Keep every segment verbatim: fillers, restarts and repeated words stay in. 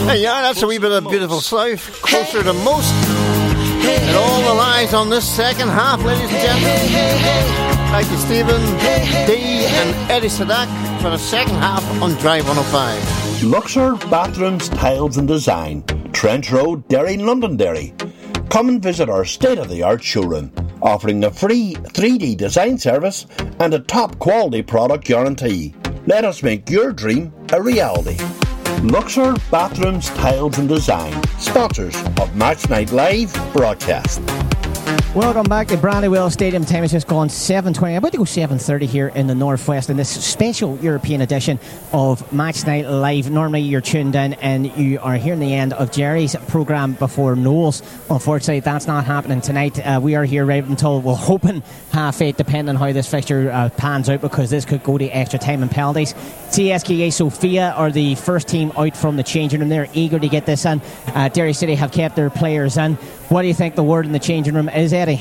Hey, yeah, that's a wee bit of beautiful South, closer to most. And all the lies on this second half, ladies and gentlemen. Thank you, Stephen, Dee, and Eddie Sadak for the second half on Drive one oh five. Luxor Bathrooms, Tiles and Design, Trench Road, Derry, Londonderry. Come and visit our state-of-the-art showroom, offering a free three D design service and a top-quality product guarantee. Let us make your dream a reality. Luxor Bathrooms, Tiles and Design, sponsors of Match Night Live broadcast. Welcome back to Brandywell Stadium. Time has just gone seven twenty. About to go seven thirty here in the Northwest in this special European edition of Match Night Live. Normally you're tuned in and you are hearing the end of Jerry's programme before Noel's. Unfortunately, that's not happening tonight. Uh, we are here right until, we're hoping, half eight, depending on how this fixture uh, pans out, because this could go to extra time and penalties. C S K A Sofia are the first team out from the changing room. They're eager to get this in. Uh, Derry City have kept their players in. What do you think the word in the changing room is, Eddie?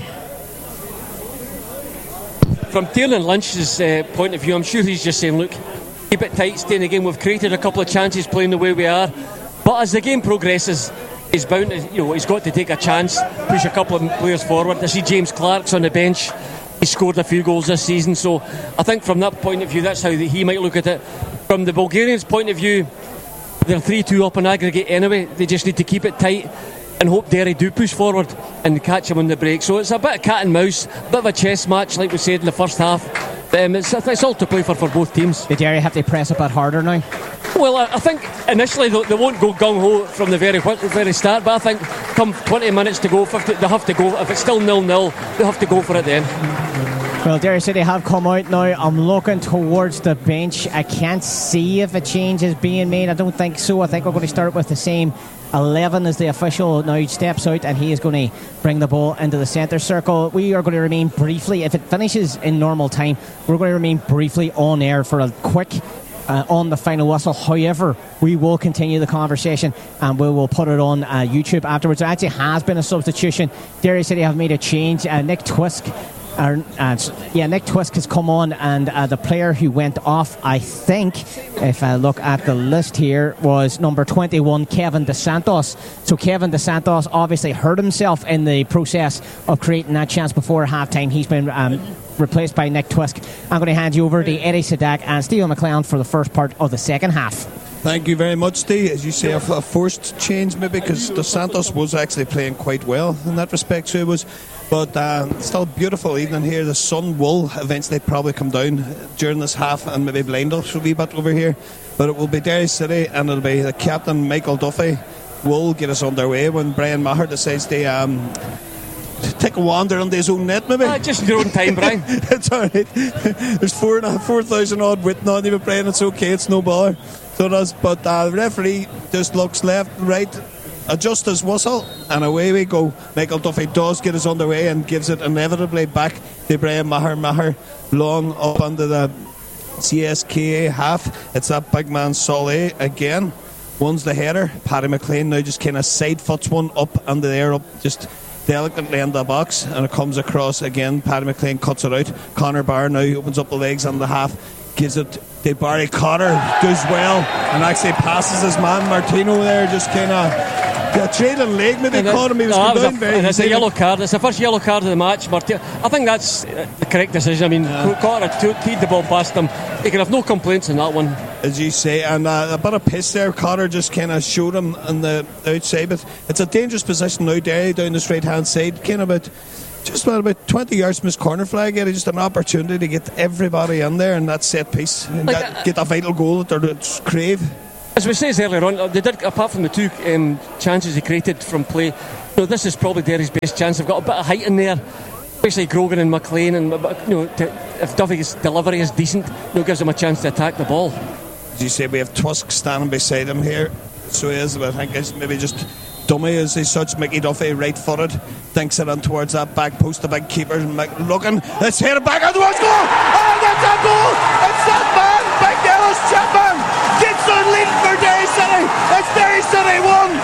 From Tiernan Lynch's uh, point of view, I'm sure he's just saying, look, keep it tight, stay in the game. We've created a couple of chances playing the way we are, but as the game progresses, he's bound to, you know, he's got to take a chance, push a couple of players forward. I see James Clark's on the bench. He scored a few goals this season, so I think from that point of view, that's how he might look at it. From the Bulgarians' point of view, they're three two up in aggregate anyway. They just need to keep it tight and hope Derry do push forward and catch him on the break. So it's a bit of cat and mouse, a bit of a chess match, like we said in the first half. Um, it's, it's all to play for for both teams. Did Derry have to press a bit harder now? Well, I, I think initially they, they won't go gung-ho from the very very start, but I think come twenty minutes to go, fifty, they have to go. If it's still nil nil, they have to go for it then. Well, Derry City have come out now. I'm looking towards the bench. I can't see if a change is being made. I don't think so. I think we're going to start with the same eleven as the official now steps out, and he is going to bring the ball into the centre circle. We are going to remain briefly, if it finishes in normal time, we're going to remain briefly on air for a quick uh, on the final whistle. However, we will continue the conversation and we will put it on uh, YouTube afterwards. There actually has been a substitution. Derry City have made a change. Uh, Nick Twisk Uh, uh, yeah, Nick Twisk has come on, and uh, the player who went off, I think, if I look at the list here, was number twenty-one, Kevin DeSantos. So Kevin DeSantos obviously hurt himself in the process of creating that chance before half-time. He's been um, replaced by Nick Twisk. I'm going to hand you over to Eddie Sadak and Stephen McLeod for the first part of the second half. Thank you very much, Steve. As you say, a, a forced change maybe, because DeSantos was actually playing quite well in that respect, so it was. But uh, still beautiful evening here. The sun will eventually probably come down during this half and maybe blind us a wee bit over here. But it will be Derry City, and it'll be the captain, Michael Duffy, will get us underway when Brian Maher decides to um, take a wander on his own net, maybe. Uh, just in your own time, Brian. It's all right. There's four and a, four thousand odd written on you, Brian. It's okay. It's no bother. So it is. But uh, the referee just looks left, right, adjusts his whistle, and away we go. Michael Duffy does get us underway and gives it inevitably back to Brian Maher. Maher long up under the C S K A half. It's that big man Solé again. One's the header. Paddy McLean now just kind of side foots one up under there, up just delicately in the box, and it comes across again. Paddy McLean cuts it out. Conor Barr now opens up the legs on the half, gives it to Barry Cotter, does well and actually passes his man Martino there, just kind of a trailing leg maybe and caught him. He was no, going down a, very and it's a yellow card. It's the first yellow card of the match. Martino, I think that's the correct decision. I mean, yeah. Cotter teed the ball past him. He can have no complaints on that one, as you say, and uh, a bit of piss there. Cotter just kind of showed him on the outside, but it's a dangerous position now, Derry, down this right hand side, kind of about just about, about twenty yards from his corner flag. It's just an opportunity to get everybody in there in that set piece and like, that, uh, get a vital goal that they crave. As we said earlier on, they did, apart from the two um, chances they created from play, you know, this is probably Derry's best chance. They've got a bit of height in there, especially Grogan and McLean, and you know, to, if Duffy's delivery is decent, you know, gives them a chance to attack the ball. As you say, we have Twisk standing beside him here, so he is, but I think it's maybe just dummy as he such. Mickey Duffy, right footed, thinks it in towards that back post. The big keeper looking, let's hit it back out towards goal, and that's a goal. It's that man, Big Ellis Chapman, gets the lead for Derry City. It's Derry City one. He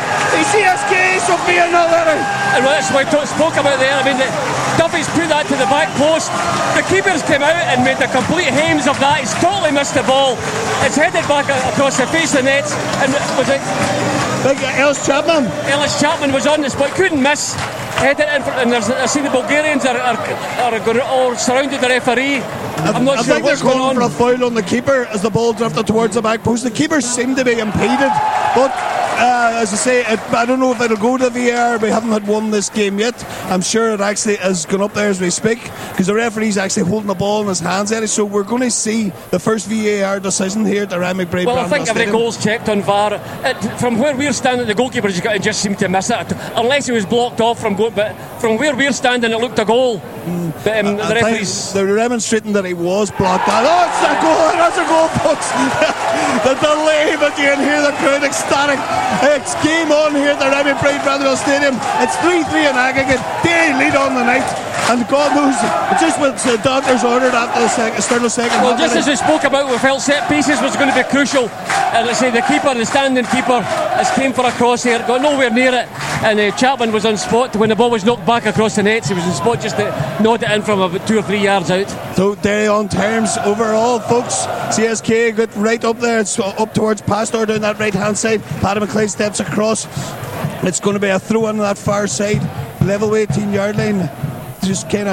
C S K Sofia not let it. And that's what I spoke about there. I mean, the, Duffy's put that to the back post. The keeper's came out and made the complete hames of that. He's totally missed the ball. It's headed back across the face of the nets. And was it? Like Ellis Chapman. Ellis Chapman was on the spot, couldn't miss. Headed in, for, and there's, I see the Bulgarians are, are, are, are all surrounded the referee. I'm not I sure think what's they're going calling on. for a foul on the keeper as the ball drifted towards the back post. The keeper seemed to be impeded, but uh, as I say, it, I don't know if it'll go to the V A R. We haven't had one this game yet. I'm sure it actually has gone up there as we speak, because the referee's actually holding the ball in his hands, Eddie. So we're going to see the first V A R decision here at the Ryan McBride. Well, I think every Stadium. goal's checked on V A R. It, from where we're standing, the goalkeeper just, got, just seemed to miss it, unless he was blocked off from going. But from where we're standing, it looked a goal. Mm. But um, the referees, they're demonstrating that he was blocked. Oh, it's a goal! That's a goal, folks. The delay, but you can hear the crowd ecstatic. It's game on here at the Ryan McBride Brandywell Stadium. It's three three in aggregate. They lead on the night. And God knows, just with the doctor's ordered after the second, start of the second well, half. just as we spoke about, we felt set pieces was going to be crucial. And let's say the keeper, the standing keeper, has came for a cross here, got nowhere near it. And uh, Chapman was on spot when the ball was knocked back across the nets. He was on spot just to nod it in from about two or three yards out. So Derry on terms overall, folks. C S K got right up there. It's up towards Pastor down that right hand side. Paddy McLeod steps across. It's going to be a throw on that far side, level eighteen yard line. Just kind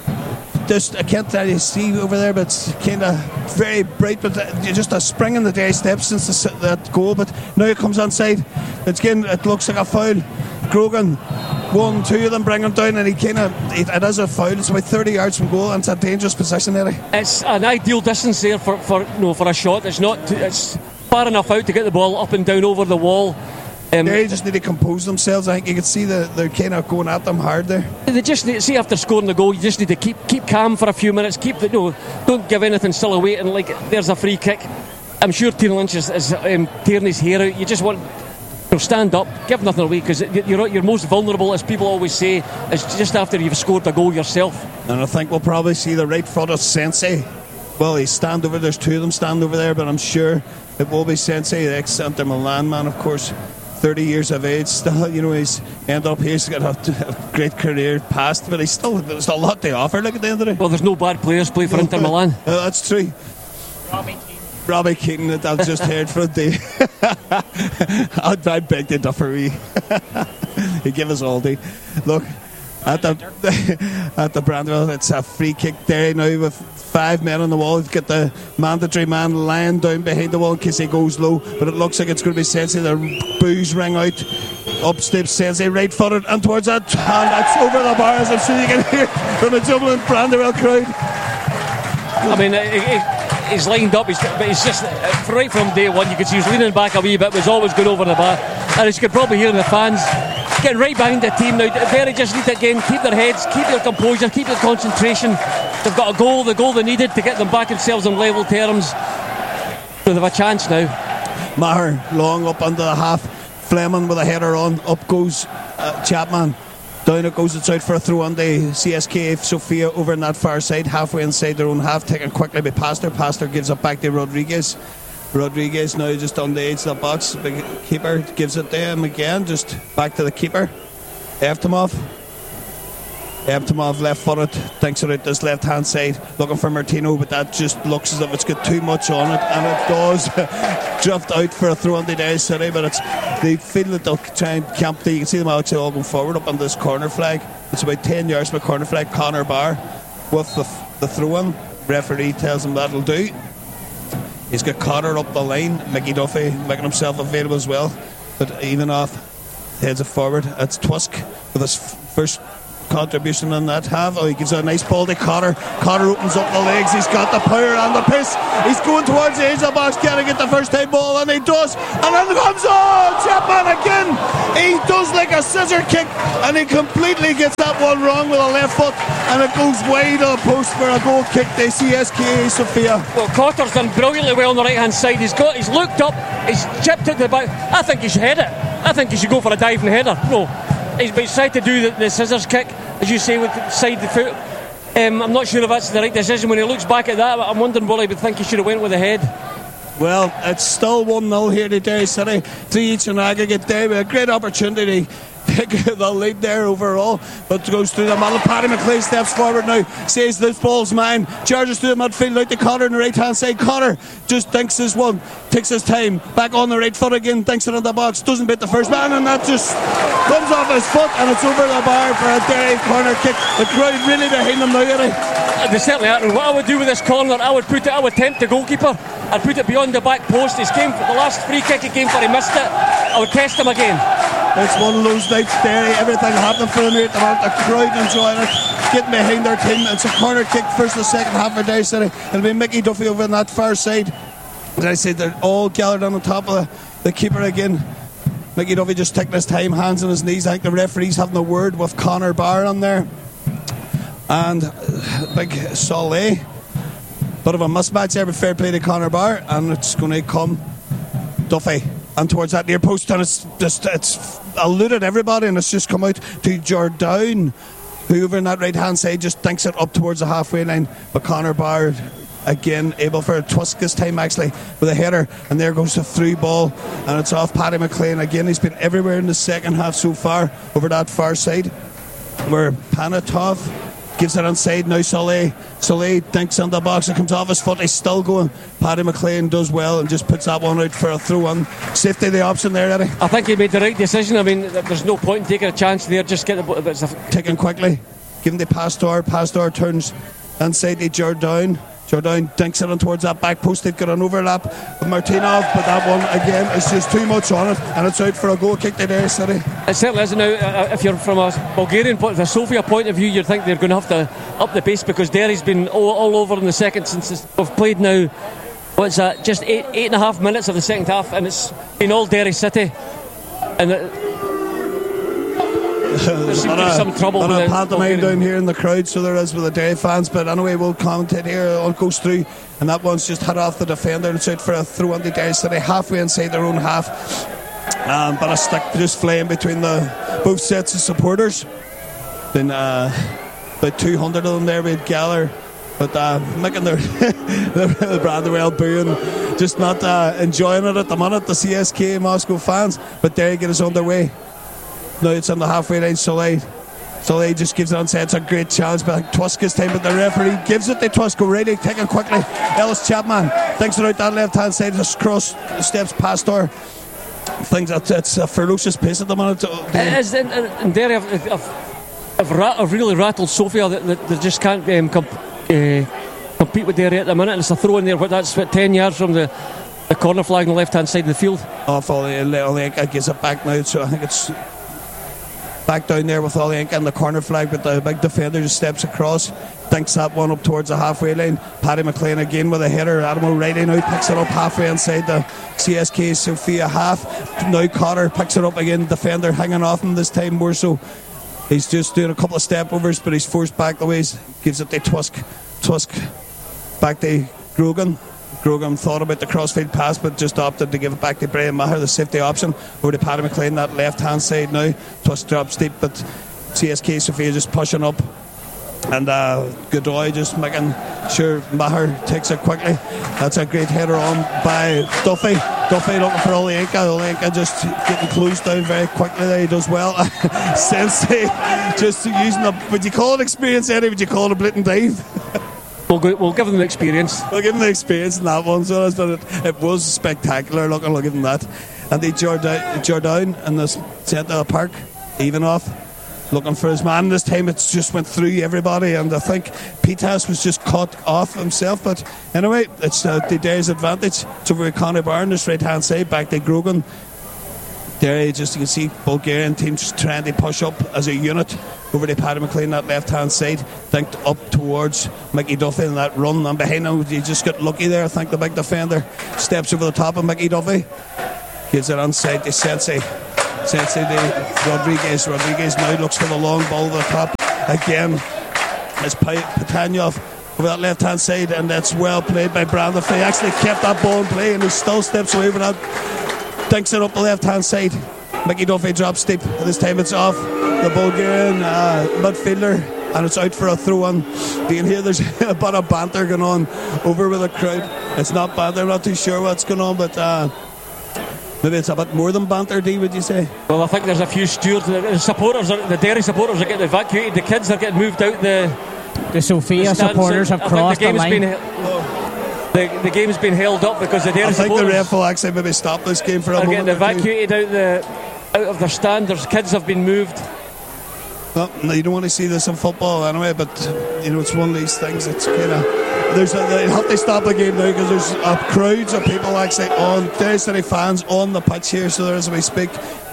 of, just I can't tell you see over there, but it's kind of very bright. But just a spring in the day step since the, that goal. But now it comes onside. It's again, it looks like a foul. Grogan, one, two of them bring him down, and he kind of it, it is a foul. It's about thirty yards from goal, and it's a dangerous position there. It's an ideal distance there for for no for a shot. It's not. Too, it's far enough out to get the ball up and down over the wall. Um, they just need to compose themselves. I think you can see that they're kind of going at them hard there. They just need, see after scoring the goal, you just need to keep keep calm for a few minutes. Keep the no, don't give anything still away. And like there's a free kick. I'm sure Tiernan Lynch is, is um, tearing his hair out. You just want to stand up, give nothing away, because you're you're most vulnerable, as people always say, is just after you've scored a goal yourself. And I think we'll probably see the right foot of Sensei. Well, he's stand over. There's two of them stand over there, but I'm sure it will be Sensei, the ex-Inter Milan man, of course. thirty years of age, still, you know, he's ended up here. He's got a, a great career past, but he's still there's a lot to offer. Look at the end of the day. Well, there's no bad players play for Inter Milan. Uh, that's true. Robbie Keane. Robbie Keane, that I've just heard for a day. I'd, I'd beg the Duffery. He give us all day. Look, at the at the Brandywell, it's a free kick there now with five men on the wall. You've got the mandatory man lying down behind the wall in case he goes low, but it looks like it's going to be Sensei. The boos ring out. Up steps Sensei, right footed, and towards that, and that's over the bar, as I'm sure you can hear from the Dublin Brandywell crowd. I mean, it, it, he's lined up, he's, but he's just right from day one. You could see he's leaning back a wee bit, but he's always going over the bar. And as you could probably hear in the fans, getting right behind the team now. Derry just need to again keep their heads, keep their composure, keep their concentration. They've got a goal, the goal they needed to get them back themselves on level terms. So they've a chance now. Maher long up under the half. Fleming with a header on. Up goes uh, Chapman. Down it goes. It's out for a throw on the C S K Sofia over on that far side, halfway inside their own half, taken quickly by Pastor. Pastor gives it back to Rodriguez. Rodriguez now just on the edge of the box. Big keeper gives it to him again, just back to the keeper. Evtimov. Evtimov left footed, thinks about this left hand side, looking for Martino, but that just looks as if it's got too much on it, and it does drift out for a throw on the Derry City. But it's they feel that they'll try and camp the, you can see them actually all going forward up on this corner flag. It's about ten yards from the corner flag. Connor Barr with the, the throw in. Referee tells him that'll do. He's got Cotter up the line. Mickey Duffy making himself available as well, but even off heads it forward. It's Twisk with his f- first contribution on that half. Oh, he gives a nice ball to Cotter. Cotter opens up the legs. He's got the power and the pace. He's going towards the edge of the box, can he get the first time ball, and he does, and then comes oh Chapman again. He does like a scissor kick, and he completely gets that one wrong with a left foot, and it goes wide of the post for a goal kick to C S K Sofia. Well, Cotter's done brilliantly well on the right hand side. He's got he's looked up, he's chipped it to the back. I think he should head it. I think he should go for a diving header. No, he's, he's tried to do the, the scissors kick, as you say, with the side of the foot. Um, I'm not sure if that's the right decision. When he looks back at that, I'm wondering what he would think he should have went with the head. Well, it's still one nil here to Derry City. Three each in aggregate there. We had a great opportunity to take the lead there overall, but goes through the middle. Paddy McLean steps forward now, says this ball's mine, charges through the midfield out to Connor on the right hand side. Connor just thinks his one, takes his time, back on the right foot again, thinks it in the box, doesn't beat the first man, and that just comes off his foot, and it's over the bar for a Derry corner kick. The crowd really behind them now, Eddie. They certainly are. And what I would do with this corner, I would put it, I would tempt the goalkeeper. I'd put it beyond the back post. He's came for the last free kick he came for, he missed it. I would test him again. It's one of those nights, Derry. Everything happening for them here at the moment. The crowd enjoying it, getting behind their team. It's a corner kick first and second half for Derry City. It'll be Mickey Duffy over on that far side. As I said, they're all gathered on the top of the, the keeper again. Mickey Duffy just taking his time, hands on his knees. I think the referee's having a word with Connor Barr on there. And uh, big Solé. Bit of a mismatch there, but fair play to Connor Barr. And it's going to come Duffy and towards that near post, and it's just it's eluded everybody, and it's just come out to Jordan, who over on that right hand side just dinks it up towards the halfway line. But Connor Barr again able for a twist this time actually with a header, and there goes the through ball, and it's off Paddy McLean again. He's been everywhere in the second half so far over that far side, where Panatov gives it inside now. Solé Solé dinks on the box, it comes off his foot, he's still going. Paddy McLean does well and just puts that one out for a throw in. Safety the option there, Eddie. I think he made the right decision. I mean, there's no point in taking a chance there. Just get the it's a taken quickly, give him the Pastor. Pastor turns inside to Jordan. Jordan dinks it on towards that back post. They've got an overlap with Martinov, but that one again is just too much on it, and it's out for a goal kick to Derry City. It certainly is. Now, uh, if you're from a Bulgarian point, a Sofia point of view, you'd think they're going to have to up the pace, because Derry's been all, all over in the second since we've played now. What's that? Just eight eight and a half minutes of the second half, and it's been all Derry City. And it, there seems to be some trouble with a pantomime down here in the crowd, so there is with the Derry fans. But anyway, we'll commentate here. It goes through, and that one's just hit off the defender, and it's out for a throw on the Derry City halfway inside their own half. Um, but a stick just flying between the both sets of supporters. Been uh, about two hundred of them there with Geller, but uh, making their the Brandywell booing, just not uh, enjoying it at the minute. The C S K Moscow fans, but Derry get us on their way. Now it's on the halfway line. Solé Solé just gives it on set. It's a great challenge, but Twiska's time, but the referee gives it to Twiska. O'Reilly taking quickly. Ellis Chapman thinks it out that left hand side, just cross steps past her. Things that it's a ferocious pace at the moment. It is, and, and Derry have, have, have, rat, have really rattled Sofia. That they, they just can't um, comp, uh, compete with Derry at the minute. And it's a throw in there, but that's what, ten yards from the, the corner flag on the left hand side of the field. Off Olenka gives it back now, so I think it's back down there with Olenka and the corner flag, but the big defender just steps across, thinks that one up towards the halfway line. Paddy McLean again with a header. Adam O'Reilly now picks it up halfway inside the C S K Sofia half. Now Cotter picks it up again, defender hanging off him this time more so. He's just doing a couple of step overs, but he's forced back the ways, gives it to Twisk Twisk back to Grogan. Grogan thought about the crossfield pass, but just opted to give it back to Brian Maher, the safety option, over to Paddy McLean, that left hand side now. Twisk drops deep, but C S K Sofia just pushing up, and uh, Godoy just making sure Maher takes it quickly. That's a great header on by Duffy. Duffy looking for Olenka. Olenka just getting closed down very quickly there. He does well. Sensei just using a, would you call it experience, Eddie? Would you call it a blatant dive? We'll, go, we'll give them the experience. We'll give them the experience in that one, so but it, it was spectacular. Look, I'll give them that. And the Jordan, Jordan in the centre of the park, even off, looking for his man. This time it's just went through everybody, and I think Pitas was just caught off himself. But anyway, it's uh, the Derry's advantage. It's over to Conor Barr on this right hand side, back to Grogan. Derry, just you can see Bulgarian team just trying to push up as a unit over to Paddy McLean, that left hand side, thinked up towards Mickey Duffy in that run, and behind him he just got lucky there. I think the big defender steps over the top of Mickey Duffy, gives it onside to Sensei Sensei to Rodriguez. Rodriguez now looks for the long ball to the top again. It's Patanyov over that left hand side, and that's well played by Brandon. He actually kept that ball in play, and he still steps away from that, dinks it up the left hand side. Mickey Duffy drops deep. This time it's off the Bulgarian uh, midfielder, and it's out for a throw in. You can hear there's a bit of banter going on over with the crowd. it's not bad. I'm not too sure what's going on, but uh, maybe it's a bit more than banter, D, would you say? Well, I think there's a few stewards. The supporters, are, the Derry supporters are getting evacuated. The kids are getting moved out the... The Sophia the supporters have I crossed the, the line. Been, oh. the, the game's been held up because the Derry I think supporters... the ref will actually maybe stop this game for a are moment. getting evacuated out, the, out of their stand. There's kids have been moved. Well, no, you don't want to see this in football anyway, but you know it's one of these things. It's kind of there's a, they have to stop the game now because there's uh, crowds of people actually on Derry City fans on the pitch here. So there as we speak,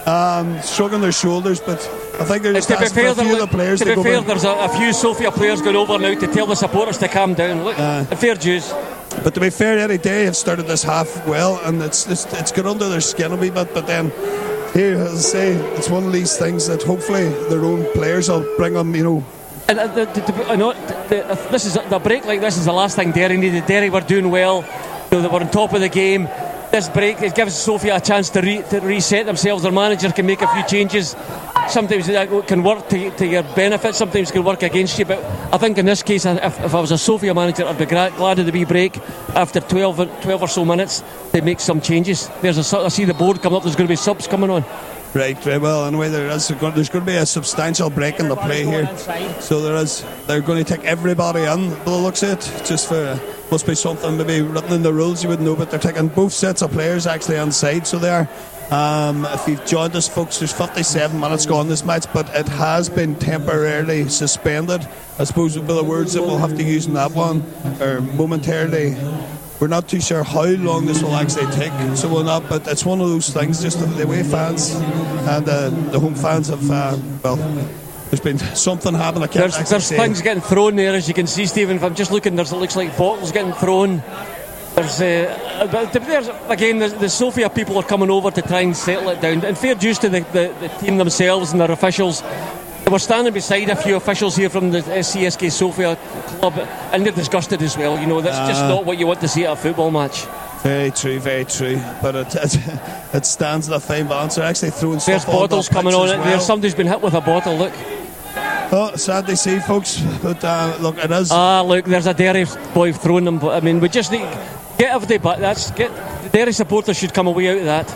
um, shrugging their shoulders, but I think there's to be fair, a few of the players. To to be go fair, back. there's a, a few Sofia players going over now to tell the supporters to calm down. Look, Uh, fair dues. But to be fair, Eddie Day have started this half well, and it's it's, it's got under their skin a wee bit, but then. Here, as I say, it's one of these things that hopefully their own players will bring them, you know. And uh, the, the, the, I know the, the, this is the break like this is the last thing Derry needed. Derry were doing well, you know, they were on top of the game. This break it gives Sofia a chance to, re, to reset themselves. Their manager can make a few changes. Sometimes it can work to, to your benefit, sometimes it can work against you. But I think in this case, if, if I was a Sofia manager, I'd be gra- glad of the wee break after twelve, twelve or so minutes to make some changes. There's a, I see the board coming up, there's going to be subs coming on. Right, very well. Anyway, there is there's going to be a substantial break in the play here. So there is. They're going to take everybody in. By the looks of it, just for must be something maybe written in the rules you wouldn't know. But they're taking both sets of players actually inside. So they are. Um, if you've joined us, folks, there's fifty-seven minutes gone this match, but it has been temporarily suspended. I suppose with the words that we'll have to use in that one, or momentarily. We're not too sure how long this will actually take, so we'll not. But it's one of those things. Just the, the away fans and uh, the home fans have. Uh, well, there's been something happening. I can't There's, there's things getting thrown there, as you can see, Stephen. If I'm just looking, there's it looks like bottles getting thrown. There's, uh, there's again, the, the Sofia people are coming over to try and settle it down. And fair dues to the, the, the team themselves and their officials. We're standing beside a few officials here from the C S K Sofia club, and they're disgusted as well. You know, that's uh, just not what you want to see at a football match. Very true, very true. But it it, it stands in a fine balance. They're actually throwing There's stuff bottles on coming on it. well. There's somebody's been hit with a bottle. Look. Oh, sad to see, folks. But uh, look, it is. Ah, look, there's a Derry boy throwing them. But I mean, we just need get everybody back. That's get the Derry supporters should come away out of that.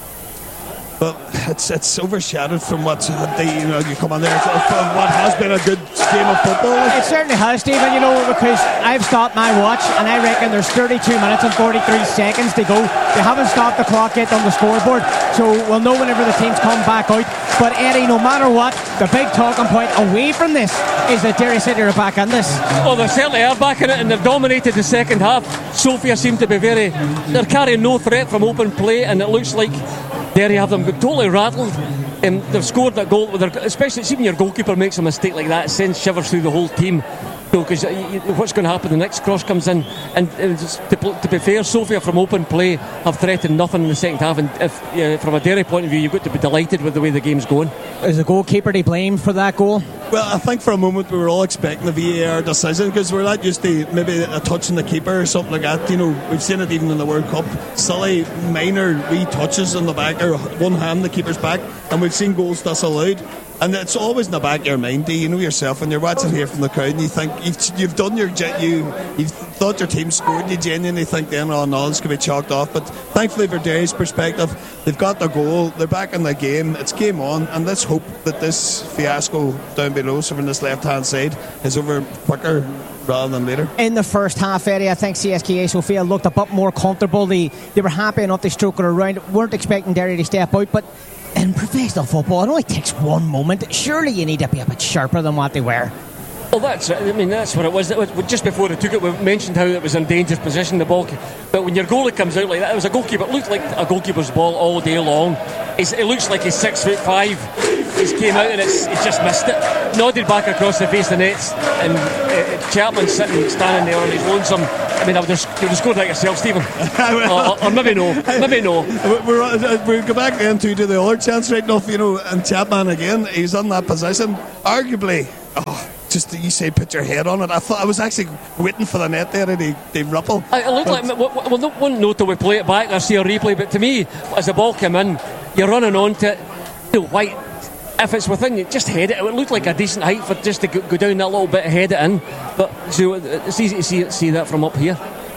But it's it's overshadowed from what the, you know you come on there from what has been a good game of football. It certainly has, Stephen. You know, because I've stopped my watch and I reckon there's thirty-two minutes and forty-three seconds to go. They haven't stopped the clock yet on the scoreboard, so we'll know whenever the teams come back out. But Eddie, no matter what, the big talking point away from this is that Derry City are back in this. Oh, they certainly are back in it, and they've dominated the second half. Sofia seem to be very. They're carrying no threat from open play, and it looks like Derry have them totally rattled. Um, they've scored that goal, with their, especially even your goalkeeper makes a mistake like that, it sends shivers through the whole team. Because you know, what's going to happen? The next cross comes in, and, and to, to be fair, Sofia from open play have threatened nothing in the second half. And if, uh, from a Derry point of view, you've got to be delighted with the way the game's going. Is the goalkeeper to blame for that goal? Well, I think for a moment we were all expecting the V A R decision because we're not used to maybe a touch on the keeper or something like that. You know, we've seen it even in the World Cup. Silly, minor wee touches on the back or one hand the keeper's back, and we've seen goals disallowed. And it's always in the back of your mind. Do you know yourself when you're watching here from the crowd and you think you've, you've done your you you've thought your team scored, you genuinely think then oh no, this could be chalked off. But thankfully for Derry's perspective, they've got their goal, they're back in the game, it's game on, and let's hope that this fiasco down below, so from this left hand side, is over quicker rather than later. In the first half, Eddie, I think C S K A Sofia looked a bit more comfortable. They they were happy enough to stroke it around, weren't expecting Derry to step out, but in professional football, it only takes one moment. Surely you need to be a bit sharper than what they were. Well, that's I mean, that's what it was. It was just before they took it, we mentioned how it was in dangerous position, the ball. But when your goalie comes out like that, it was a goalkeeper. It looked like a goalkeeper's ball all day long. It's, it looks like he's six foot five. He's came out and it's, he's just missed it. Nodded back across the face of the nets, and uh, Chapman sitting, standing there on his lonesome. I mean, I would have, you would have scored like yourself, Stephen. or, or maybe no, maybe no. We're, we go back then to the other chance right enough, you know, and Chapman again, he's in that position. Arguably, oh, just you say put your head on it. I thought I was actually waiting for the net there, and they, they ripple. It looked like, well, well, no one know till we play it back or see a replay, but to me, as the ball came in, you're running onto it, you know, white. If it's within you, just head it. It would look like a decent height for just to go down that little bit, head it in. But so it's easy to see see that from up here.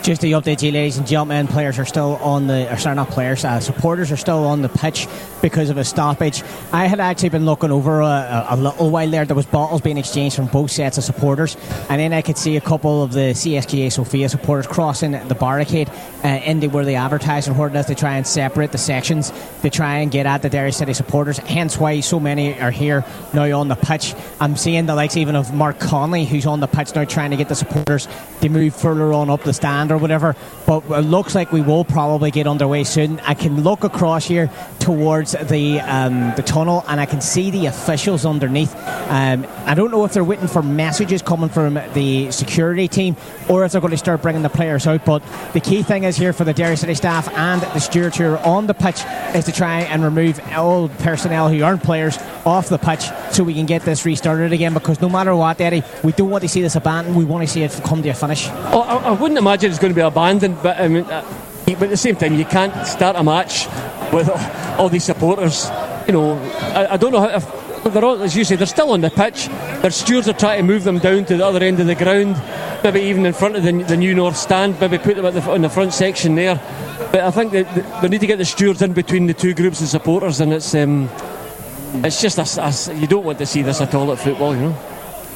Just to update you, ladies and gentlemen, players are still on the, or sorry, not players, uh, supporters are still on the pitch because of a stoppage. I had actually been looking over a, a, a little while there. There was bottles being exchanged from both sets of supporters, and then I could see a couple of the C S K A Sofia supporters crossing the barricade uh, into where they advertise and where it is to try and separate the sections to try and get at the Derry City supporters. Hence why so many are here now on the pitch. I'm seeing the likes even of Mark Conley, who's on the pitch now trying to get the supporters to move further on up the stand or whatever, but it looks like we will probably get underway soon. I can look across here towards the um, the tunnel and I can see the officials underneath. um, I don't know if they're waiting for messages coming from the security team or if they're going to start bringing the players out, but the key thing is here for the Derry City staff and the stewards who are on the pitch is to try and remove all personnel who aren't players off the pitch so we can get this restarted again, because no matter what, Eddie, we don't want to see this abandoned. We want to see it come to a finish. Oh, I, I wouldn't imagine it's going to be abandoned, but I mean, uh, but at the same time, you can't start a match with all, all these supporters. You know, I, I don't know how. If they're all, as you say, they're still on the pitch. Their stewards are trying to move them down to the other end of the ground, maybe even in front of the, the New North stand. Maybe put them at the, on the front section there. But I think that they need to get the stewards in between the two groups of supporters, and it's um, it's just a, a, you don't want to see this at all at football, you know.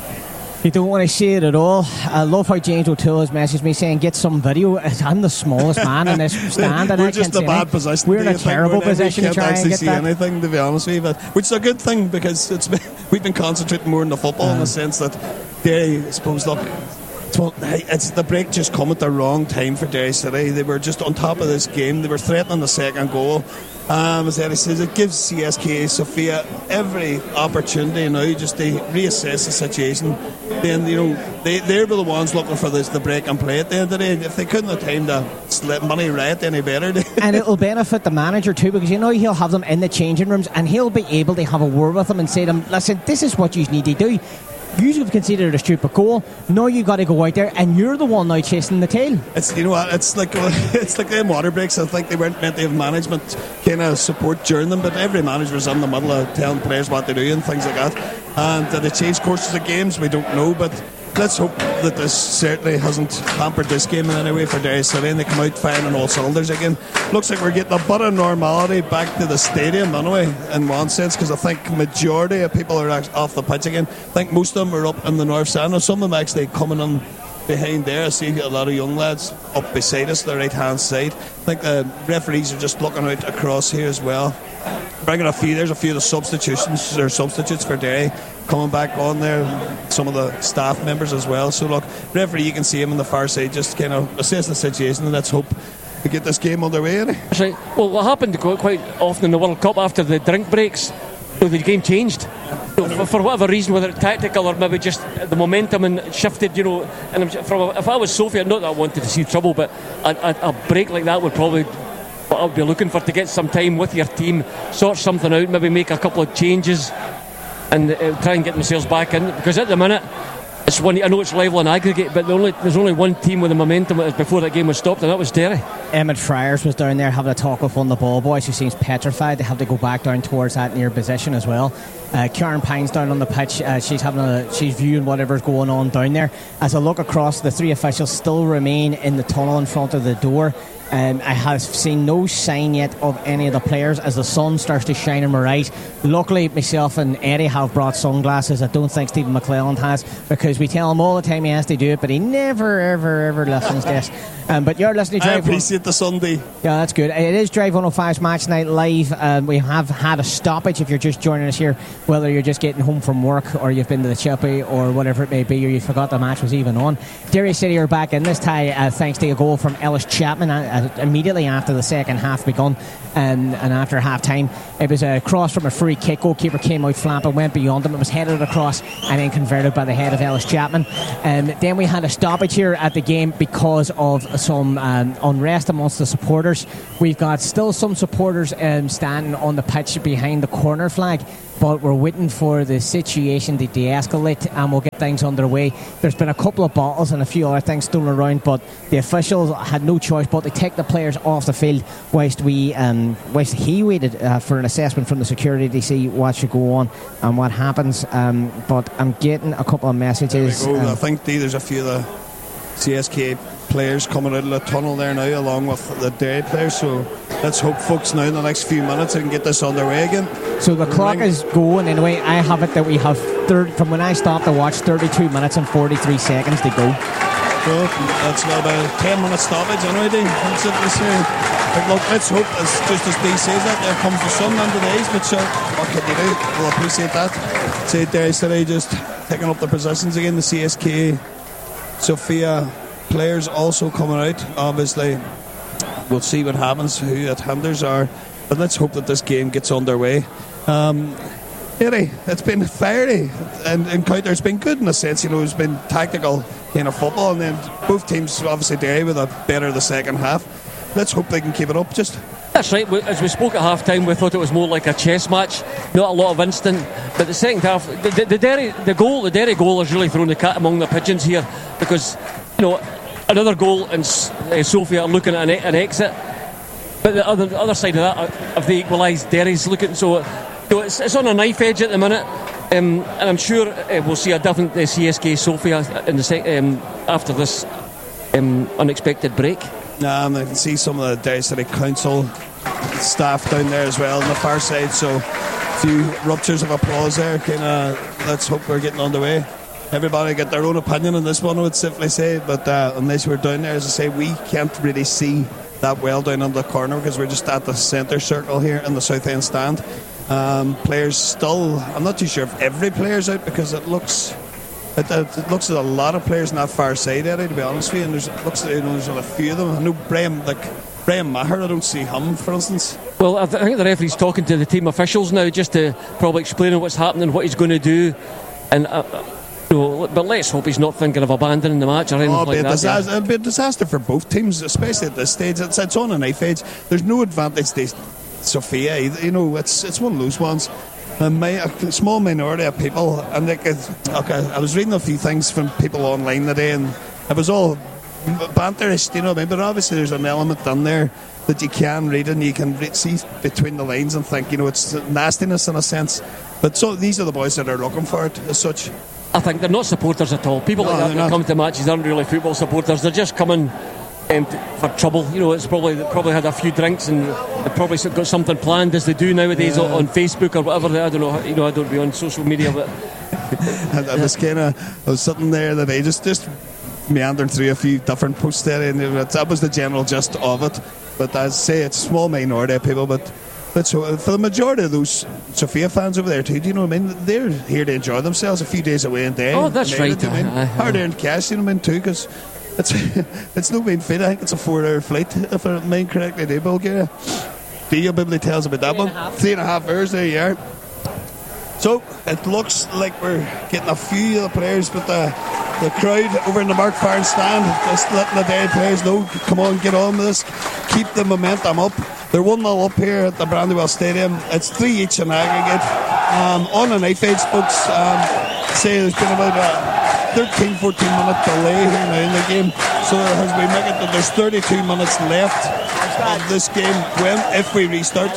You don't want to see it at all. I love how James O'Toole has messaged me saying, get some video. I'm the smallest man in this stand. And We're I just can't in a bad position. We're in a terrible position to try and get see that. anything, to be honest with you, but, which is a good thing, because it's been, we've been concentrating more on the football um, in the sense that Derry, I suppose, look, it's, well, it's the break just come at the wrong time for Derry City. They were just on top of this game. They were threatening the second goal. Um, as Eddie says, it gives C S K A Sofia every opportunity now just to reassess the situation. Then, you know, they, they were the ones looking for this, the break and play at the end of the day. If they couldn't have timed to slip money right any better. And it'll benefit the manager too, because you know he'll have them in the changing rooms and he'll be able to have a word with them and say to them, listen, this is what you need to do. You have considered a stupid goal. Now you got to go out there, and you're the one now chasing the tail. It's, you know what, it's like it's like them water breaks. I think they weren't meant to have management kind of support during them, but every manager was in the middle of telling players what to do and things like that. And did they change courses of games? We don't know, but let's hope that this certainly hasn't hampered this game in any way for Derry City, and they come out firing on all cylinders again. Looks like we're getting a bit of normality back to the stadium anyway, in one sense, because I think majority of people are actually off the pitch again. I think most of them are up in the north stand, and some of them actually coming in behind there. I see a lot of young lads up beside us, the right hand side. I think the referees are just looking out across here as well. Bringing a few, there's a few of the substitutions or substitutes for Derry coming back on there, some of the staff members as well. So look, referee, you can see him on the far side just kind of assess the situation, and let's hope we get this game underway. That's right. Well, what happened quite often in the World Cup after the drink breaks, so the game changed. So for, for whatever reason, whether it's tactical or maybe just the momentum and shifted, you know. And from if I was Sofia, not that I wanted to see trouble, but a, a, a break like that would probably what I'd be looking for, to get some time with your team, sort something out, maybe make a couple of changes, and uh, try and get themselves back in. Because at the minute, it's one. I know it's level on aggregate, but the only, there's only one team with the momentum before that game was stopped, and that was Derry. Emmett Friars was down there having a talk with one of the ball boys who seems petrified. They have to go back down towards that near position as well. Uh, Karen Pine's down on the pitch. Uh, she's having a she's viewing whatever's going on down there. As I look across, the three officials still remain in the tunnel in front of the door. Um, I have seen no sign yet of any of the players as the sun starts to shine in my right. Luckily, myself and Eddie have brought sunglasses. I don't think Stephen McClelland has, because we tell him all the time he has to do it, but he never, ever, ever listens to us. Um, but you're listening to Drive. I appreciate the Sunday. Yeah, that's good. It is Drive one oh five's Match Night Live. Um, we have had a stoppage if you're just joining us here, whether you're just getting home from work or you've been to the Chippy or whatever it may be, or you forgot the match was even on. Derry City are back in this tie uh, thanks to a goal from Ellis Chapman uh, immediately after the second half begun, um, and after half time it was a cross from a free kick. Goalkeeper came out flapping, went beyond him, it was headed across and then converted by the head of Ellis Chapman. Um, then we had a stoppage here at the game because of some um, unrest amongst the supporters. We've got still some supporters um, standing on the pitch behind the corner flag, but we're waiting for the situation to de-escalate and we'll get things underway. There's been a couple of bottles and a few other things thrown around, but the officials had no choice but to take the players off the field whilst we um, whilst he waited uh, for an assessment from the security to see what should go on and what happens. Um, but I'm getting a couple of messages. Um, um, I think there's a few of the C S K players coming out of the tunnel there now, along with the Derry players. So let's hope, folks, now in the next few minutes they can get this underway again. So the clock Ring. is going anyway. I have it that we have third from when I stopped to watch thirty-two minutes and forty-three seconds to go. So that's about a ten minute stoppage anyway. Dean. That's it, this year. But look, let's hope, as just as Dee says that, there comes the sun under the days, but sure, what can you do? We'll appreciate that. Say Derry City just taking up their positions again. The C S K Sofia players also coming out. Obviously, we'll see what happens, who the attenders are, but let's hope that this game gets underway. Um, Eddie, it's been fiery, and encounter it's been good in a sense. You know, it's been tactical kind of football, and then both teams, obviously Derry, with a better the second half. Let's hope they can keep it up. Just that's right. As we spoke at half time, we thought it was more like a chess match, not a lot of instant. But the second half, the, the, the Derry, the goal, the Derry goal has really thrown the cat among the pigeons here, because you know another goal and uh, Sofia are looking at an, an exit. But the other, the other side of that, if they equalise, Derry's looking. So you know, it's, it's on a knife edge at the minute, um, and I'm sure uh, we'll see a different uh, C S K Sofia in the sec- um, after this um, unexpected break. Nah, and I can see some of the Derry City Council staff down there as well on the far side. So a few ruptures of applause there. Kind of, let's hope we're getting underway. Everybody get their own opinion on this one, I would simply say. But uh, unless we're down there, as I say, we can't really see that well down on the corner because we're just at the centre circle here in the South End stand. Um, players still, I'm not too sure if every player's out because it looks. It, it, it looks at a lot of players on that far side, Eddie, to be honest with you, and there's, it looks like, you know, there's a few of them. I know Brian, like Brian Maher, I don't see him, for instance. Well, I, th- I think the referee's talking to the team officials now just to probably explain what's happening, what he's going to do, and uh, you know, but let's hope he's not thinking of abandoning the match or anything oh, like be that. Disaster, it'll be a disaster for both teams, especially at this stage. It's, it's on a knife edge. There's no advantage to Sofia either. You know, it's it's one of those ones. A, a small minority of people, and like, okay, I was reading a few things from people online today, and it was all banterish, you know what I mean? But obviously, there's an element in there that you can read and you can read, see between the lines and think, you know, it's nastiness in a sense. But so these are the boys that are looking for it as such. I think they're not supporters at all. People no, like that that come to matches aren't really football supporters. They're just coming Um, for trouble. You know, it's probably they probably had a few drinks and they probably got something planned, as they do nowadays yeah. on Facebook or whatever. I don't know. You know, I don't be on social media, but I, I was kind of I was sitting there that I just just meandering through a few different posts there, and that was the general gist of it. But as I say, it's a small minority of people, but. But so for the majority of those Sofia fans over there too, do you know what I mean? They're here to enjoy themselves. A few days away in day. Oh, that's right. It, I mean? uh, Hard earned cash, you know what I mean, too, because it's it's no mean feat. I think it's a four-hour flight, if I remember correctly, to Bulgaria. You'll be able to tell us about that Three one. And Three and a half hours there, yeah. So it looks like we're getting a few of the players, but the the crowd over in the Mark Farren stand just letting the Derry players know, come on, get on with this, keep the momentum up. They're one nil up here at the Brandywell Stadium. It's three each in aggregate. Um, on a knife edge, folks, um, say there's been about a thirteen fourteen minute delay here now in the game. So there has been making that there's thirty-two minutes left of this game when, if we restart.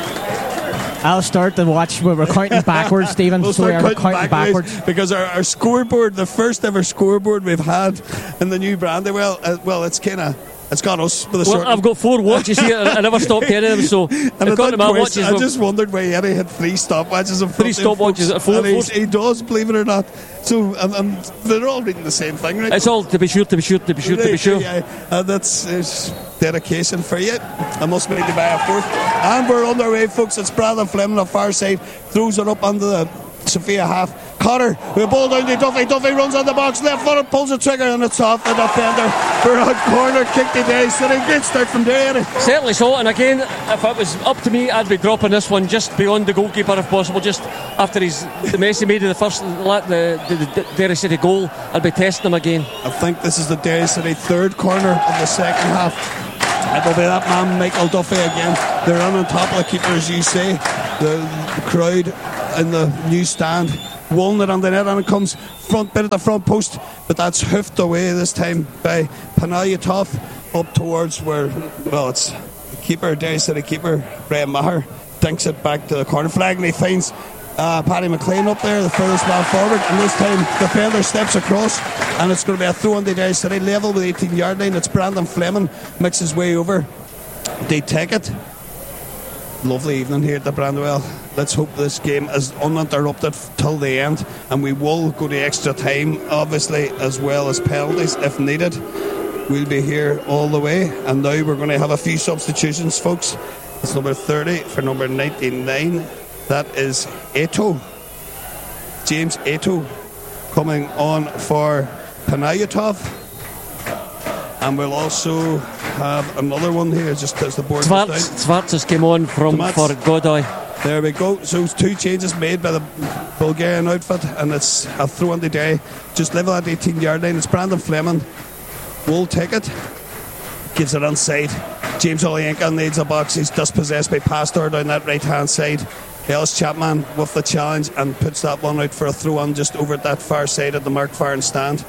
I'll start the watch. We're counting backwards, Stephen. We'll so start we're counting, counting backwards, backwards because our, our scoreboard, the first ever scoreboard we've had in the new Brandywell, uh, well, it's kind of it's got us with a well, short. I've got four watches here. I never stopped any of them, so and I've got my question, watches. I just wondered why Eddie had three stopwatches. Of three stopwatches at four. And he does, believe it or not. So and, and they're all reading the same thing, right? It's all to be sure, to be sure, to be sure, right, to be sure. Yeah, uh, that's uh, dedication for you. I must need to buy a fourth. And we're underway, folks. It's Brandon Fleming on the far side, throws it up under the Sofia half. Cotter with a ball down to Duffy. Duffy runs on the box, left footed, pulls the trigger, and it's off the defender for a corner kick to Derry City. Great start from Derry. Certainly so. And again, if it was up to me, I'd be dropping this one just beyond the goalkeeper if possible. Just after he's the mess he made of the first the, the, the Derry City goal, I'd be testing him again. I think this is the Derry City third corner of the second half. It will be that man Michael Duffy again. They're on on top of the keeper, as you say. The, the crowd in the new stand. Walnut on the net, and it comes front bit at the front post, but that's hoofed away this time by Panayatov up towards where, well, it's the keeper, Derry City keeper, Brian Maher, dinks it back to the corner flag, and he finds uh, Paddy McLean up there, the furthest man forward, and this time defender steps across, and it's going to be a throw on the Derry City level with the eighteen yard line. It's Brandon Fleming, makes his way over. They take it. Lovely evening here at the Brandywell. Let's hope this game is uninterrupted till the end, and we will go to extra time, obviously, as well as penalties if needed. We'll be here all the way, and now we're going to have a few substitutions, folks. It's number thirty for number ninety-nine. That is Eto, James Eto, coming on for Panayotov. And we'll also have another one here, just as the board goes down. Zvarts has came on from Zvarts. for Godoy. There we go. So two changes made by the Bulgarian outfit, and it's a throw on the day, just level at eighteen yard line. It's Brandon Fleming. Will take it, gives it inside. James Olyenka needs a box. He's dispossessed by Pastor down that right hand side. Ellis Chapman with the challenge and puts that one out for a throw on just over at that far side of the Mark Farron stand.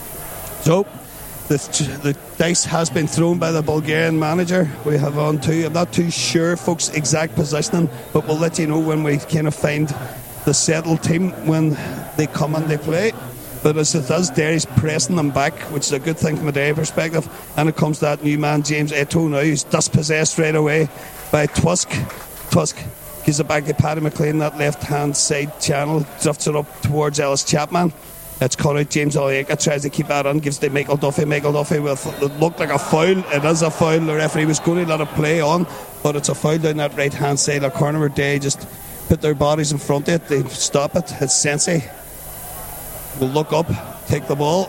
So the, the dice has been thrown by the Bulgarian manager. We have on to, I'm not too sure, folks, exact positioning, but we'll let you know when we kind of find the settled team when they come and they play. But as it is, Derry's pressing them back, which is a good thing from a Derry perspective. And it comes to that new man, James Eto, now. He's dispossessed right away by Tusk. Tusk gives it back to Paddy McLean, that left-hand side channel, drifts it up towards Ellis Chapman. It's cut out. James Olyenka tries to keep that on, gives it to Michael Duffy. Michael Duffy with it looked like a foul. It is a foul. The referee was going to let it play on, but it's a foul down that right-hand side. A corner where Derry just put their bodies in front of it. They stop it. It's Sensei. Will look up, take the ball,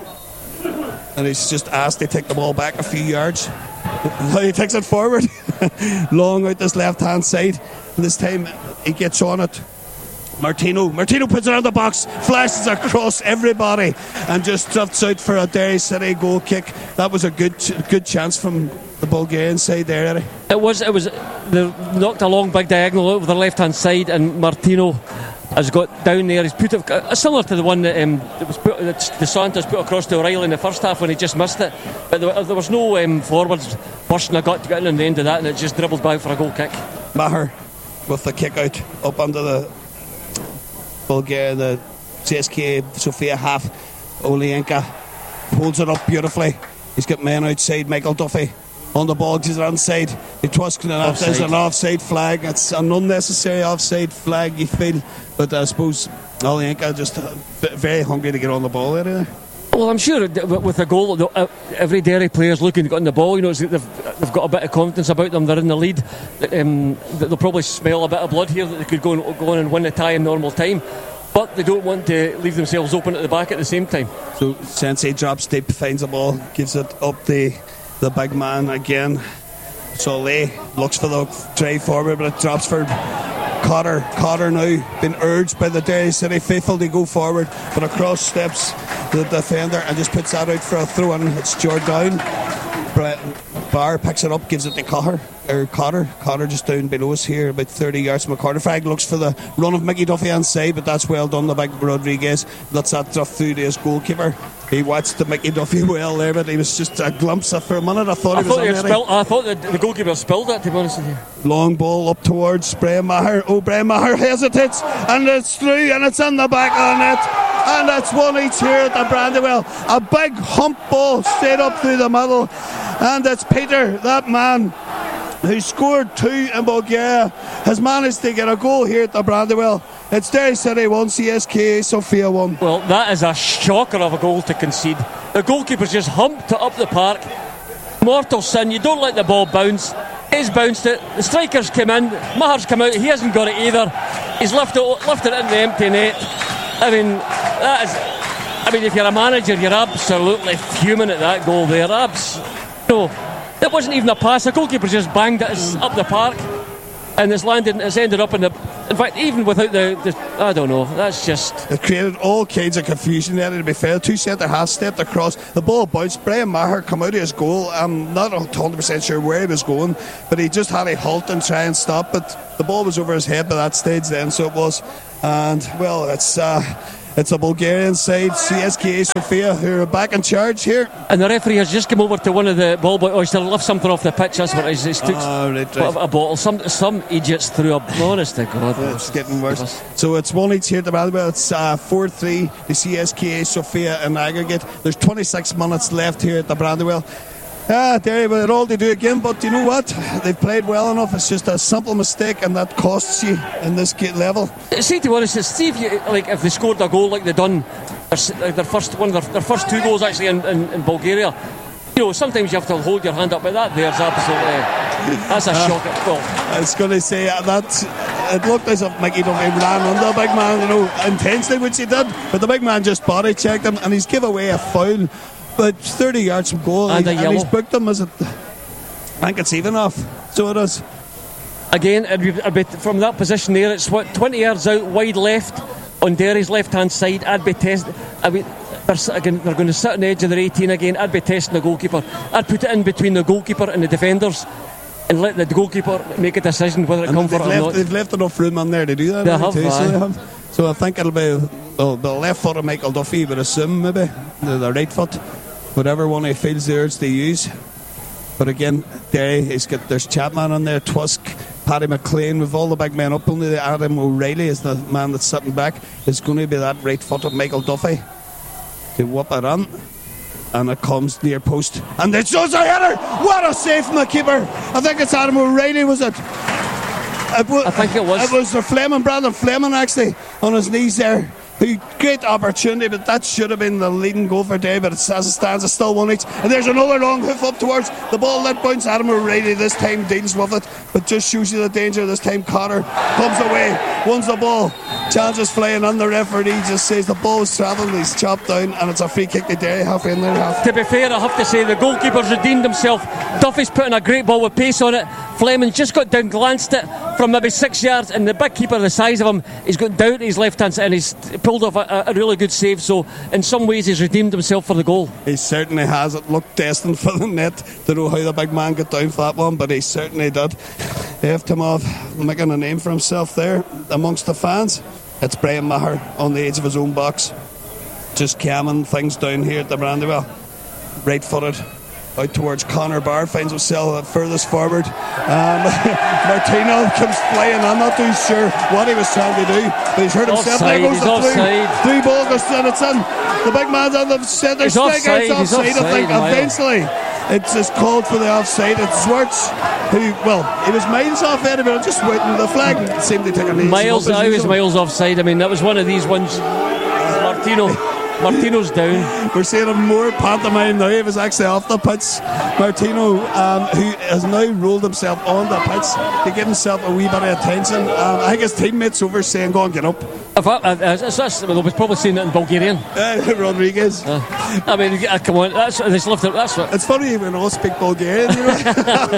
and he's just asked to take the ball back a few yards. He takes it forward, long out this left hand side. And this time he gets on it. Martino, Martino puts it on the box, flashes across everybody, and just drifts out for a Derry City goal kick. That was a good, good chance from the Bulgarian side there, Eddie. It was, it was. They knocked a long big diagonal over the left hand side, and Martino has got down there. He's put it uh, similar to the one that, um, that was put, that DeSantis put across to O'Reilly in the first half when he just missed it. But there, there was no um, forwards bursting a gut to get in on the end of that, and it just dribbled by for a goal kick. Maher with the kick out up under the Bulgaria, the C S K A Sofia half. Olyenka holds it up beautifully. He's got men outside. Michael Duffy on the ball, gives it inside. He twists it up. There's an offside flag. It's an unnecessary offside flag, you feel. But I suppose Olyenka just very hungry to get on the ball there. Well, I'm sure with a goal, every Derry player's looking to get on the ball. You know, they've, they've got a bit of confidence about them. They're in the lead. Um, they'll probably smell a bit of blood here that they could go, and, go on and win the tie in normal time. But they don't want to leave themselves open at the back at the same time. So Sensei drops deep, finds the ball, gives it up the the big man again. Soleil looks for the drive forward, but it drops for Cotter. Cotter now been urged by the Derry City faithful to go forward, but across steps the defender and just puts that out for a throw in. It's Jordan. Barr picks it up, gives it to Cotter. Or Cotter. Cotter just down below us here, about thirty yards from McCarter. Frag looks for the run of Mickey Duffy inside, but that's well done. The big Rodriguez lets that drift through to his goalkeeper. He watched the Mickey Duffy well there, but he was just a glimpse of for a minute. I thought I he was thought, in spilled, I thought the, the goalkeeper spilled it, to be honest with you. Long ball up towards Brian Maher. Oh, Brian Maher hesitates, and it's through, and it's in the back of the net. And that's one each here at the Brandywell. A big hump ball straight up through the middle. And it's Peter, that man who scored two in Bulgaria, has managed to get a goal here at the Brandywell. It's Derry City one, C S K A Sofia one. Well, that is a shocker of a goal to concede. The goalkeeper's just humped it up the park. Mortal sin, you don't let the ball bounce. He's bounced it. The striker's come in. Maher's come out. He hasn't got it either. He's lifted it, lifted it in the empty net. I mean, that is. I mean, if you're a manager, you're absolutely fuming at that goal there. Abs. No, it wasn't even a pass. The goalkeeper just banged it up the park, and it's landed. It's ended up in the. In fact, even without the, the I don't know. That's just. It created all kinds of confusion there. To be fair, two centre halves stepped across. The ball bounced. Brian Maher come out of his goal. I'm not one hundred percent sure where he was going, but he just had to halt and try and stop it. The ball was over his head by that stage then, so it was. And well, it's. Uh, It's a Bulgarian side, C S K A Sofia, who are back in charge here. And the referee has just come over to one of the ball boys to lift something off the pitch. That's what it is. He's took oh, right, right. a, a bottle. Some some idiots threw a. Honest to God. It's getting worse. So it's one each here at the Brandywell. It's uh, four three, the C S K A Sofia in aggregate. There's twenty-six minutes left here at the Brandywell. Ah, Derry with it all to do again, but you know what? They've played well enough. It's just a simple mistake, and that costs you in this level. See, to be honest, see if you, like if they scored a goal like they done their, their first one, their, their first two goals actually in, in, in Bulgaria. You know, sometimes you have to hold your hand up, but that there's absolutely that's a uh, shock. Well, I was going to say uh, that it looked as if Mickey Duffy ran under the big man, you know, intensely, which he did, but the big man just body checked him, and he's give away a foul. But thirty yards from goal, and, and he's booked them. As it, I think it's even off. So it is. Again, a bit from that position there, it's what twenty yards out, wide left on Derry's left-hand side. I'd be testing. I mean, they're, again, they're going to sit on the edge of their eighteen again. I'd be testing the goalkeeper. I'd put it in between the goalkeeper and the defenders, and let the goalkeeper make a decision whether it comes for it or left, not. They've left enough room on there to do that. They have, too, so, they have. So I think it'll be well, the left foot of Michael Duffy, but assume maybe the, the right foot. Whatever one he feels the urge to use. But again, Derry, he's got, there's Chapman on there, Twisk, Paddy McLean, with all the big men up. Only the Adam O'Reilly is the man that's sitting back. It's going to be that right foot of Michael Duffy to whoop it on. And it comes near post. And it's just a header! What a save from the keeper! I think it's Adam O'Reilly, was it? It was, I think it was. It was the Fleming, Brandon Fleming, actually, on his knees there. Who, great opportunity, but that should have been the leading goal for Derry. But it's, as it stands, it's still one each. And there's another long hoof up towards the ball. That bounce. Adam O'Reilly this time deals with it, but just shows you the danger. This time Connor comes away, wins the ball, challenges flying on the referee. Just says the ball is travelled. He's chopped down, and it's a free kick to Derry halfway in their half. To be fair, I have to say the goalkeeper's redeemed himself. Duffy's putting a great ball with pace on it. Fleming just got down, glanced it from maybe six yards, and the big keeper, the size of him, he's got down to his left hand side and he's pulled off a, a really good save. So in some ways he's redeemed himself for the goal. He certainly has. It looked destined for the net to know how the big man got down for that one, but he certainly did. Eftimov making a name for himself there amongst the fans. It's Brian Maher on the edge of his own box, just calming things down here at the Brandywell. Right footed out towards Connor Barr, finds himself furthest forward. Um, Martino comes flying. I'm not too sure what he was trying to do, but he's hurt himself. Offside, there goes the offside. three. Three ball goes and it's in. The big man's on the centre. He's offside, It's offside, he's I think. offside, Eventually, it's just called for the offside. It's Schwartz, who, well, he was miles off there, but just waiting. The flag seemed to take a knee. Miles, I was miles offside. I mean, that was one of these ones. Martino. Martino's down. We're seeing him more pantomime now. He was actually off the pitch. Martino, um, who has now rolled himself on the pitch to give himself a wee bit of attention. Um, I think his teammates over saying, "Go on, get up." If I, uh, that's, that's, well, I was probably saying it in Bulgarian. Uh, Rodriguez. Uh, I mean, uh, come on, that's this lifted. That's what. It's funny when all speak Bulgarian, you know.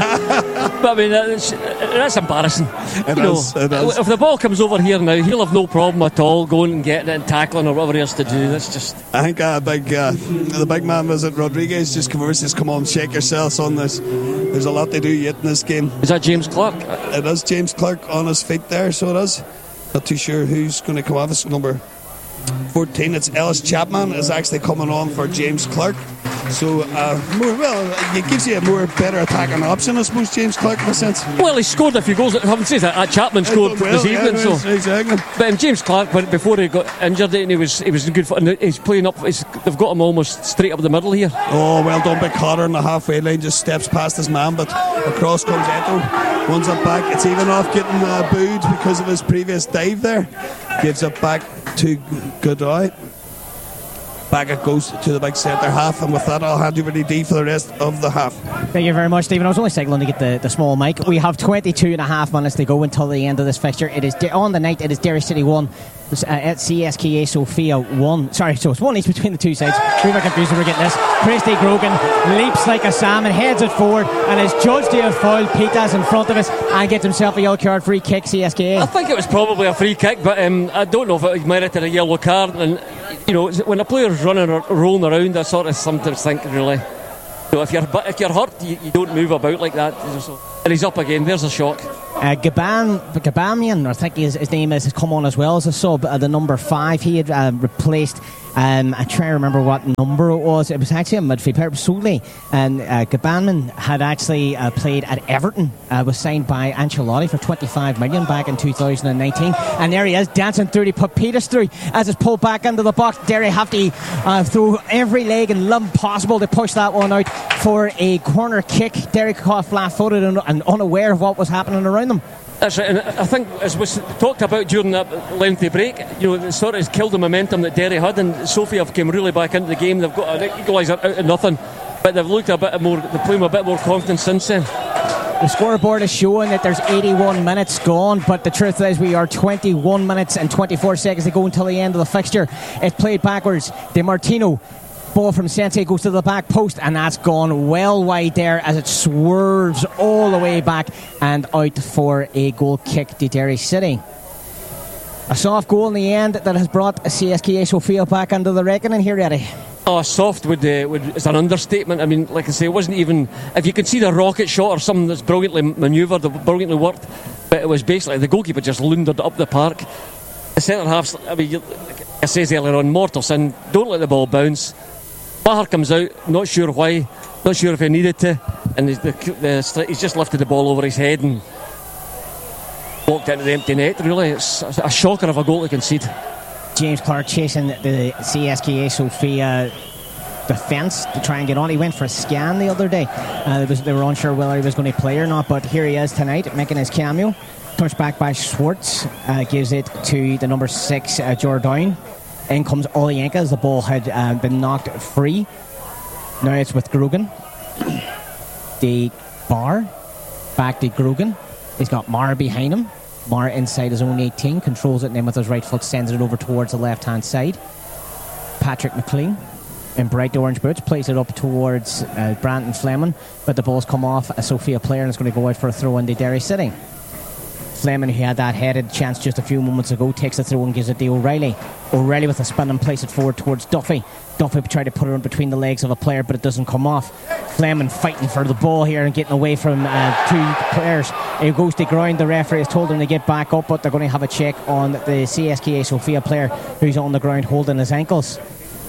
But I mean, that's, that's embarrassing. It you is, know, it is. If the ball comes over here now, he'll have no problem at all going and getting it and tackling or whatever he has to do. That's just. I think uh, big, uh, the big man was it Rodriguez. Just come over, says, "Come on, shake yourselves on this." There's a lot to do yet in this game. Is that James Clark? It is James Clark on his feet there, so it is. Not too sure who's going to come off. It's number fourteen. It's Ellis Chapman is actually coming on for James Clark. So, uh, more, well, it gives you a more better attacking option, I suppose, James Clark, in a sense. Well, he scored a few goals. I haven't said that. Uh, Chapman scored well, this yeah, evening. no, So, exactly. but um, James Clark, when, before he got injured, and he was he was in good. And he's playing up. He's, they've got him almost straight up the middle here. Oh, well done by Cotter on the halfway line. Just steps past his man, but across comes Eto. Runs it back. It's even off getting uh, booed because of his previous dive there. Gives it back to Godoy. Back it goes to the big centre half, and with that I'll hand over to D for the rest of the half. Thank you very much, Stephen. I was only signaling to get the, the small mic. We have twenty-two and a half minutes to go until the end of this fixture. It is on the night. It is Derry City one uh, at C S K A Sofia one. Sorry, so it's one each between the two sides. We were confused when we're getting this. Christy Grogan leaps like a salmon, heads it forward, and is judged to have fouled Pitas in front of us and gets himself a yellow card free kick. C S K A. I think it was probably a free kick, but um, I don't know if it merited a yellow card. And you know, when a player's running or rolling around, I sort of sometimes think, really, you know, if you're if you're hurt, you, you don't move about like that. And he's up again. There's a shock. Uh, Gaban, Gabamian, I think his, his name is, has come on as well as a sub, uh, the number five. He had uh, replaced, um, I try to remember what number it was. It was actually a midfield player, solely. And uh, Gabamian had actually uh, played at Everton, uh, was signed by Ancelotti for twenty-five million back in two thousand nineteen. And there he is, dancing through. He put Peters through as it's pulled back into the box. Derry have to uh, throw every leg and limb possible to push that one out for a corner kick. Derry caught flat-footed and, and unaware of what was happening around them. That's right, and I think, as was talked about during that lengthy break, you know, it sort of killed the momentum that Derry had, and Sofia have came really back into the game. They've got an equaliser out of nothing, but they've looked a bit more, they're playing with a bit more confidence since then. The scoreboard is showing that there's eighty-one minutes gone, but the truth is we are twenty-one minutes and twenty-four seconds to go until the end of the fixture. It's played backwards. De Martino, ball from Sensei goes to the back post, and that's gone well wide there as it swerves all the way back and out for a goal kick to Derry City. A soft goal in the end that has brought C S K A Sofia back into the reckoning here, Eddie. Oh, soft would, uh, would is an understatement. I mean, like I say, it wasn't even... If you could see the rocket shot or something that's brilliantly manoeuvred, brilliantly worked, but it was basically the goalkeeper just lundered up the park. The centre half, I mean, like I said earlier on, mortal sin, don't let the ball bounce. Maher comes out, not sure why, not sure if he needed to, and the, the, he's just lifted the ball over his head and walked into the empty net. Really, it's a shocker of a goal to concede. James Clark chasing the C S K A Sofia defence to try and get on. He went for a scan the other day. Uh, was, they were unsure whether he was going to play or not, but here he is tonight making his cameo. Pushed back by Schwartz, uh, gives it to the number six, uh, Jordan. In comes Olyanka as the ball had uh, been knocked free. Now it's with Grogan. The bar back to Grogan. He's got Mara behind him. Mara inside his own eighteen, controls it, and then with his right foot sends it over towards the left hand side. Patrick McLean in bright orange boots plays it up towards uh, Brandon Fleming, but the ball's come off a Sofia player and it's going to go out for a throw into Derry City. Fleming, who had that headed chance just a few moments ago, takes the throw and gives it to O'Reilly. O'Reilly with a spin and plays it forward towards Duffy. Duffy tried to put it in between the legs of a player, but it doesn't come off. Fleming fighting for the ball here and getting away from uh, two players. He goes to ground. The referee has told him to get back up, but they're going to have a check on the C S K A Sofia player who's on the ground holding his ankles.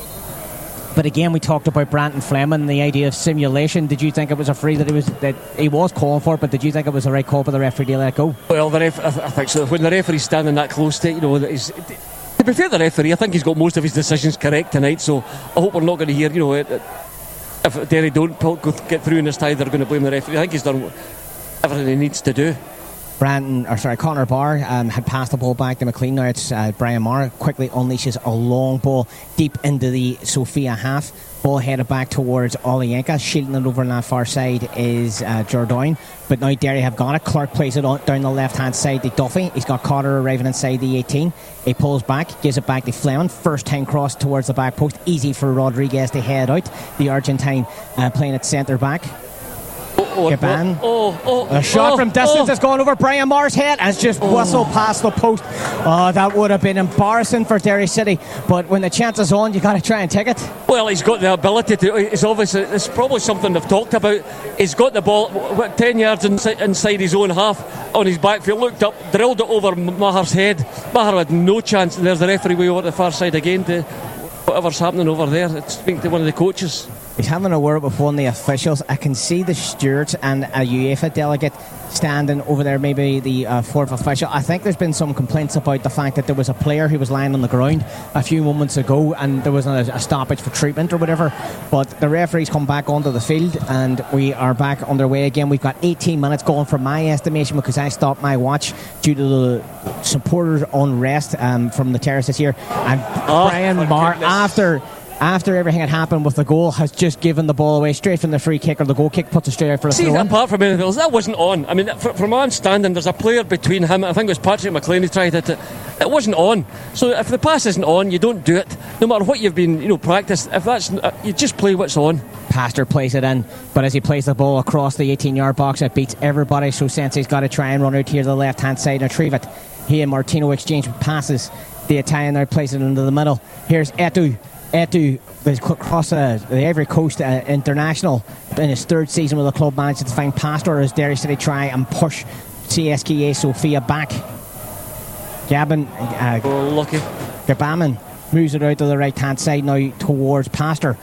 But again, we talked about Brandon Fleming and the idea of simulation. Did you think it was a free that he was that he was calling for? But did you think it was the right call for the referee to let it go? Well, the ref, I, th- I think so. When the referee's standing that close to, you know, he's, to be fair, the referee, I think he's got most of his decisions correct tonight. So I hope we're not going to hear, you know, it, it, if Derry don't pull, go, get through in this tie, they're going to blame the referee. I think he's done everything he needs to do. Brandon, or sorry, Connor Barr um, had passed the ball back to McLean. Now it's uh, Brian Maher quickly unleashes a long ball deep into the Sofia half. Ball headed back towards Olyanka. Shielding it over on that far side is uh, Jordan. But now Derry have got it. Clark plays it on, down the left hand side to Duffy. He's got Cotter arriving inside the eighteen. He pulls back, gives it back to Fleming. First time cross towards the back post. Easy for Rodriguez to head out. The Argentine uh, playing at centre back. Oh, Gaban. Oh, oh, a shot oh, from distance oh. has gone over Brian Maher's head and has just oh. whistled past the post. Oh, that would have been embarrassing for Derry City. But when the chance is on, you got to try and take it. Well, he's got the ability to. It's obviously it's probably something they've talked about. He's got the ball what, ten yards inside, inside his own half on his back foot. Looked up, drilled it over Maher's head. Maher had no chance. And there's the referee way over the far side again to whatever's happening over there. It's speaking to one of the coaches. He's having a word with one of the officials. I can see the stewards and a UEFA delegate standing over there, maybe the uh, fourth official. I think there's been some complaints about the fact that there was a player who was lying on the ground a few moments ago and there was a, a stoppage for treatment or whatever. But the referee's come back onto the field and we are back underway again. We've got eighteen minutes going from my estimation because I stopped my watch due to the supporters' unrest um, from the terraces here. And oh, Brian Maher, after... After everything had happened with the goal, has just given the ball away straight from the free kick, or the goal kick puts it straight out for a throw. Apart from anything else, that wasn't on. I mean, from my understanding, there's a player between him. I think it was Patrick McLean who tried it. It wasn't on. So if the pass isn't on, you don't do it. No matter what you've been, you know, practiced. If that's, you just play what's on. Pastor plays it in, but as he plays the ball across the eighteen-yard box, it beats everybody. So Sensei's got to try and run out here to the left-hand side and retrieve it. He and Martino exchange passes. The Italian now plays it into the middle. Here's Etu. Etu across uh, the Ivory Coast uh, international in his third season with the club, managed to find Pastor as Derry City try and push C S K A Sofia back. Gavin, uh, Oh, lucky. Gabaman moves it out to the right hand side now towards Pastor.